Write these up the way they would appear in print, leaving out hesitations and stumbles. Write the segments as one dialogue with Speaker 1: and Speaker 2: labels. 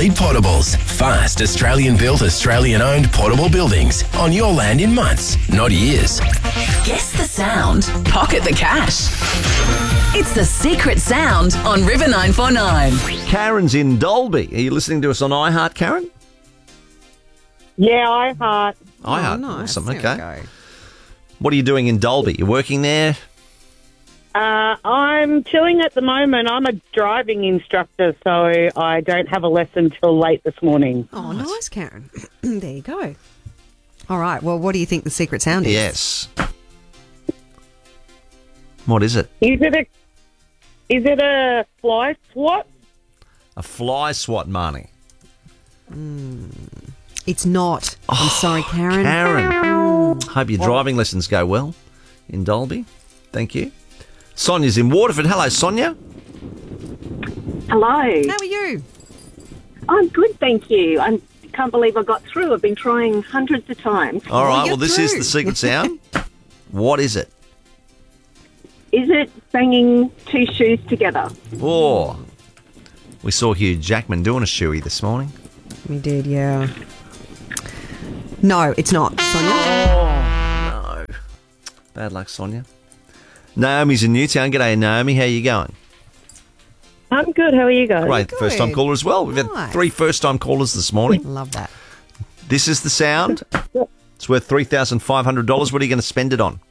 Speaker 1: Elite Portables. Fast, Australian-built, Australian-owned portable buildings on your land in months, not years.
Speaker 2: Guess the sound. Pocket the cash. It's The Secret Sound on River 949.
Speaker 3: Karen's in Dalby. Are you listening to us on iHeart, Karen?
Speaker 4: Yeah, iHeart.
Speaker 3: iHeart.
Speaker 5: Nice.
Speaker 3: Awesome.
Speaker 5: There we
Speaker 3: Okay.
Speaker 5: go.
Speaker 3: What are you doing in Dalby? You working there?
Speaker 4: I'm chilling at the moment. I'm a driving instructor, so I don't have a lesson till late this morning.
Speaker 5: Oh, nice, Karen. There you go. All right. Well, what do you think the secret sound is?
Speaker 3: Yes. What is it?
Speaker 4: Is it a fly swat?
Speaker 3: A fly swat, Marnie.
Speaker 5: It's not. I'm sorry, Karen.
Speaker 3: Karen. Hope your driving lessons go well in Dalby. Thank you. Sonia's in Waterford. Hello, Sonia.
Speaker 6: Hello.
Speaker 5: How are you?
Speaker 6: I'm good, thank you. I can't believe I got through. I've been trying hundreds of times.
Speaker 3: All right.
Speaker 5: you're
Speaker 3: Well, this is
Speaker 5: through.
Speaker 3: the secret sound. What is it?
Speaker 6: Is it banging two shoes together?
Speaker 3: Oh, we saw Hugh Jackman doing a shoey this morning.
Speaker 5: We did, yeah. No, it's not, Sonia.
Speaker 3: No. Bad luck, Sonia. Naomi's in Newtown. G'day, Naomi. How you going?
Speaker 4: I'm good. How are you guys?
Speaker 3: Great. First-time caller as well. We've had
Speaker 5: Nice.
Speaker 3: 3 first-time callers this morning.
Speaker 5: Love that.
Speaker 3: This is the sound. It's worth $3,500. What are you going to spend it on?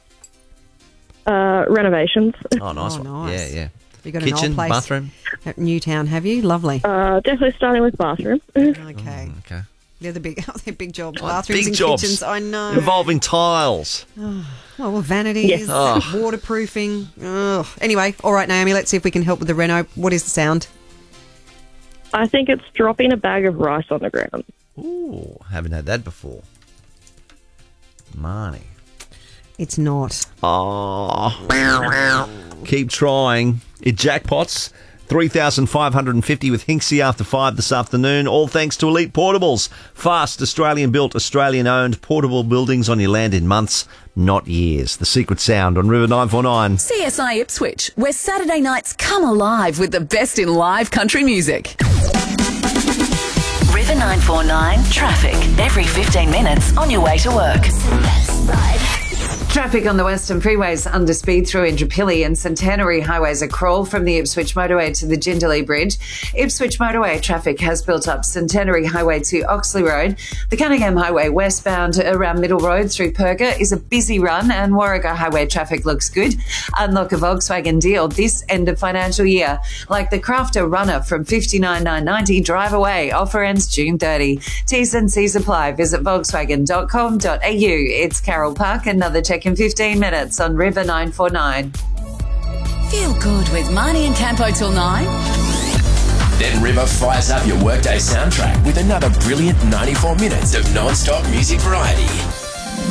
Speaker 4: Renovations.
Speaker 3: Oh, nice
Speaker 5: Oh,
Speaker 3: one.
Speaker 5: nice.
Speaker 3: Yeah.
Speaker 5: You got an
Speaker 3: Kitchen,
Speaker 5: old place
Speaker 3: bathroom.
Speaker 5: at Newtown, have you? Lovely.
Speaker 4: Definitely starting with bathroom.
Speaker 5: Okay.
Speaker 3: Okay.
Speaker 5: They're the big, they're big jobs.
Speaker 3: Oh,
Speaker 5: Bathrooms
Speaker 3: big
Speaker 5: and
Speaker 3: jobs.
Speaker 5: kitchens. I know.
Speaker 3: Involving tiles.
Speaker 5: Well, vanities,
Speaker 4: Yes.
Speaker 3: Oh.
Speaker 5: waterproofing. Ugh. Anyway, all right, Naomi, let's see if we can help with the reno. What is the sound?
Speaker 4: I think it's dropping a bag of rice on the ground.
Speaker 3: Ooh, haven't had that before. Marnie.
Speaker 5: It's not.
Speaker 3: Oh. Keep trying. It jackpots. 3,550 with Hinksy after 5 this afternoon. All thanks to Elite Portables. Fast, Australian-built, Australian-owned portable buildings on your land in months, not years. The secret sound on River 949.
Speaker 2: CSI Ipswich, where Saturday nights come alive with the best in live country music. River 949 traffic. Every 15 minutes on your way to work. Traffic on the Western Freeways under speed through Indooroopilly and Centenary Highways a crawl from the Ipswich Motorway to the Jindalee Bridge. Ipswich Motorway traffic has built up Centenary Highway to Oxley Road. The Cunningham Highway westbound around Middle Road through Perga is a busy run, and Warragah Highway traffic looks good. Unlock a Volkswagen deal this end of financial year, like the Crafter Runner from $59,990. Drive away. Offer ends June 30. T's and C's apply. Visit volkswagen.com.au. It's Carol Park. Another check in 15 minutes on River 949. Feel good with Marnie and Campo till 9.
Speaker 1: Then River fires up your workday soundtrack with another brilliant 94 minutes of non-stop music variety.